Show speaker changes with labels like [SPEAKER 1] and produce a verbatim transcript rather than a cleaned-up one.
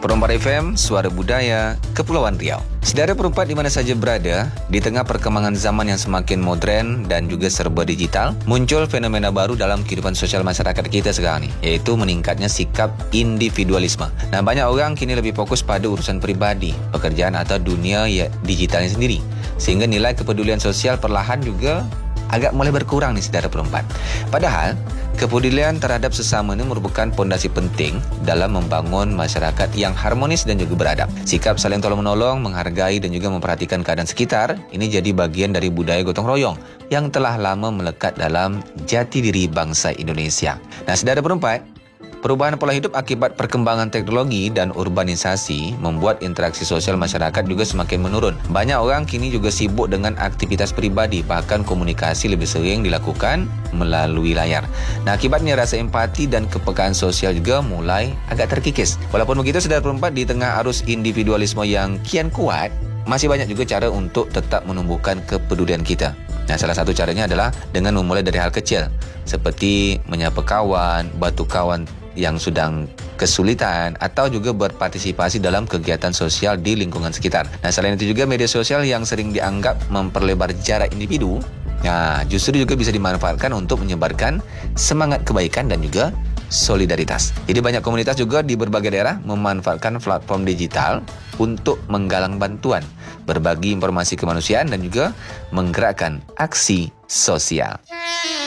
[SPEAKER 1] Perumpat F M, Suara Budaya, Kepulauan Riau. Saudara perumpat di mana saja berada, di tengah perkembangan zaman yang semakin moden dan juga serba digital, muncul fenomena baru dalam kehidupan sosial masyarakat kita sekarang ni, iaitu meningkatnya sikap individualisme. Nah, banyak orang kini lebih fokus pada urusan peribadi, pekerjaan atau dunia ya, digitalnya sendiri. Sehingga nilai kepedulian sosial perlahan juga agak mulai berkurang nih saudara perempat. Padahal, kepedulian terhadap sesama ini merupakan pondasi penting dalam membangun masyarakat yang harmonis dan juga beradab. Sikap saling tolong-menolong, menghargai dan juga memperhatikan keadaan sekitar, ini jadi bagian dari budaya gotong royong yang telah lama melekat dalam jati diri bangsa Indonesia. Nah, saudara perempat, perubahan pola hidup akibat perkembangan teknologi dan urbanisasi membuat interaksi sosial masyarakat juga semakin menurun. Banyak orang kini juga sibuk dengan aktivitas peribadi, bahkan komunikasi lebih sering dilakukan melalui layar. Nah, akibatnya rasa empati dan kepekaan sosial juga mulai agak terkikis. Walaupun begitu, saudara perempat, di tengah arus individualisme yang kian kuat, masih banyak juga cara untuk tetap menumbuhkan kepedulian kita. Nah, salah satu caranya adalah dengan memulai dari hal kecil, seperti menyapa kawan, bantu kawan yang sedang kesulitan, atau juga berpartisipasi dalam kegiatan sosial di lingkungan sekitar. Nah, selain itu juga media sosial yang sering dianggap memperlebar jarak individu, nah, justru juga bisa dimanfaatkan untuk menyebarkan semangat kebaikan dan juga solidaritas. Jadi banyak komunitas juga di berbagai daerah memanfaatkan platform digital untuk menggalang bantuan, berbagi informasi kemanusiaan dan juga menggerakkan aksi sosial.